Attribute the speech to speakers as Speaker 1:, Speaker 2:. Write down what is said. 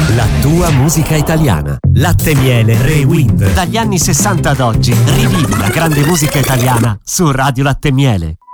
Speaker 1: La tua musica italiana. Latte Miele Rewind. Dagli anni 60 ad oggi rivivi la grande musica italiana su Radio Latte Miele.